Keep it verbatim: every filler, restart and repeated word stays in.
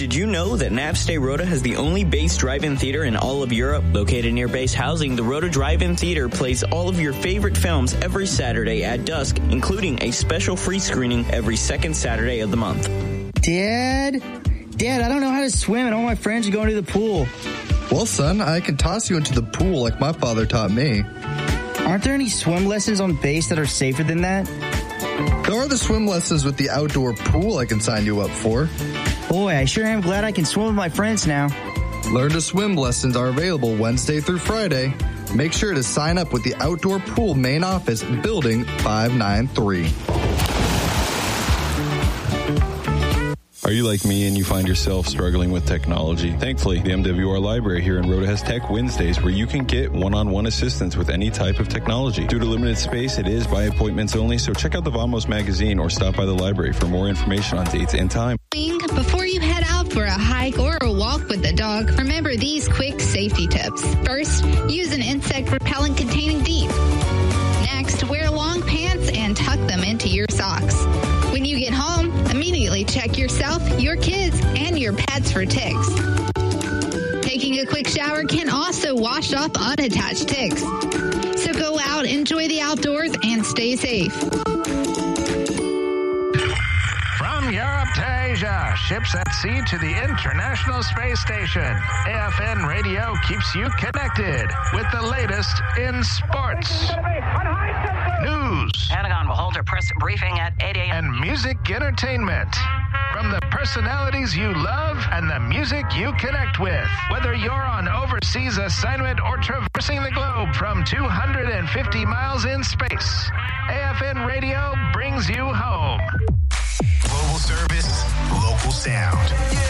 Did you know that Navstay Rota has the only base drive-in theater in all of Europe? Located near base housing, the Rota Drive-In Theater plays all of your favorite films every Saturday at dusk, including a special free screening every second Saturday of the month. Dad? Dad, I don't know how to swim and all my friends are going to the pool. Well, son, I can toss you into the pool like my father taught me. Aren't there any swim lessons on base that are safer than that? There are the swim lessons with the outdoor pool I can sign you up for. Boy, I sure am glad I can swim with my friends now. Learn to Swim lessons are available Wednesday through Friday. Make sure to sign up with the Outdoor Pool Main Office, Building five ninety-three. Are you like me and you find yourself struggling with technology? Thankfully, the M W R Library here in Rota has Tech Wednesdays where you can get one-on-one assistance with any type of technology. Due to limited space, it is by appointments only, so check out the Vamos magazine or stop by the library for more information on dates and time. Before you head out for a hike or a walk with the dog, remember these quick safety tips. First, use an insect repellent containing DEEP. Next, wear long pants and tuck them into your socks. When you get home, immediately check yourself, your kids, and your pets for ticks. Taking a quick shower can also wash off unattached ticks. So go out, enjoy the outdoors, and stay safe. From Europe to Asia, ships at sea to the International Space Station, A F N Radio keeps you connected with the latest in sports, news, Pentagon will hold a press briefing at eight a.m. and music entertainment. From the personalities you love and the music you connect with. Whether you're on overseas assignment or traversing the globe from two hundred fifty miles in space, A F N Radio brings you home. Global service, local sound.